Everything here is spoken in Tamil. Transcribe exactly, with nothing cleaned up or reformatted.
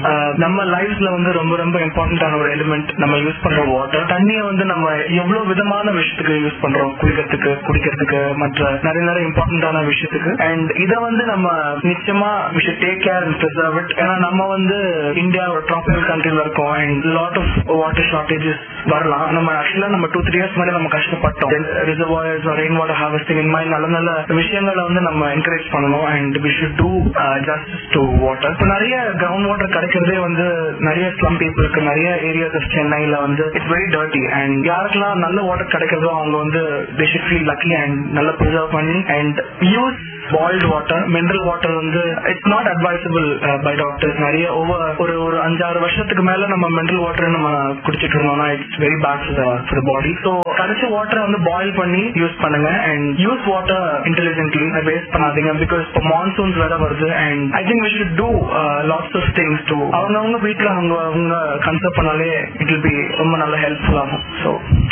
நம்ம லைஃப்ல வந்து ரொம்ப ரொம்ப இம்பார்ட்டன்டான ஒரு எலிமெண்ட் நம்ம யூஸ் பண்ற வாட்டர். தண்ணியை வந்து நம்ம எவ்வளவு விதமான விஷயத்துக்கு யூஸ் பண்றோம், குளிக்கிறதுக்கு, குடிக்கிறதுக்கு, மற்ற நிறைய நிறைய இம்பார்ட்டன்டான விஷயத்துக்கு. அண்ட் இதை வந்து நம்ம நிச்சயமா we should take care and preserve it. ஏன்னா நம்ம வந்து இந்தியா ஒரு ட்ராபிக்கல் கண்ட்ரில இருக்கோம் and lot of water shortages வரலாம். நம்ம ஆக்சுவலா நம்ம டூ த்ரீ இயர்ஸ் முன்னாடி நம்ம கஷ்டப்பட்டோம். ரிசர்வாயர்ஸ், ரெயின் வாட்டர் ஹார்வெஸ்டிங், இந்த மாதிரி நல்ல நல்ல விஷயங்களை வந்து நம்ம என்கரேஜ் பண்ணணும். And we should do justice to water. இப்போ நிறைய கிரவுண்ட் வாட்டர் கிடைக்கிறதே வந்து நிறைய ஸ்லம் பீப்புளுக்கு, நிறைய ஏரியாஸ் ஆஃப் சென்னைல வந்து இட்ஸ் வெரி டர்ட்டி. அண்ட் யாருக்கெல்லாம் நல்ல வாட்டர் கிடைக்கிறதோ அவங்க வந்து they should feel lucky and நல்லா ப்ரிசர்வ் பண்ணி and use boiled water. Mineral water வந்து it's not advisable by doctors. நிறைய ஓவர் ஒரு ஒரு அஞ்சாறு வருஷத்துக்கு மேல நம்ம மினரல் வாட்டர் நம்ம குடிச்சிட்டு இருந்தோம்னா it's very bad for the body. So கிடைச்ச வாட்டரை வந்து பாயில் பண்ணி யூஸ் பண்ணுங்க and use water intelligently, waste பண்ணாதீங்க. பிகாஸ் இப்போ மான்சூன்ஸ் வேற வருது and I think we should do lots of things to அவங்கவுங்க வீட்டுல அவங்க அவங்க கன்சர்வ் பண்ணாலே இட் வில் பி ரொம்ப நல்ல ஹெல்ப்ஃபுல் ஆகும். ஸோ